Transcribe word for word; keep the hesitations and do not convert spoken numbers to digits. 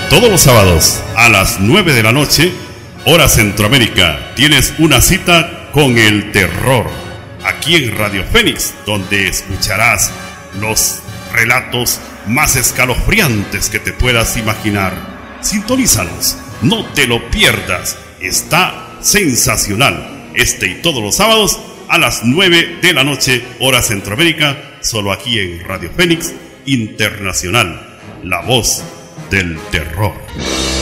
Todos los sábados a las nueve de la noche, hora Centroamérica, tienes una cita con el terror. Aquí en Radio Fénix, donde escucharás los relatos más escalofriantes que te puedas imaginar. Sintonízalos, no te lo pierdas. Está sensacional. Este y todos los sábados a las nueve de la noche, hora Centroamérica, solo aquí en Radio Fénix Internacional, la voz del terror.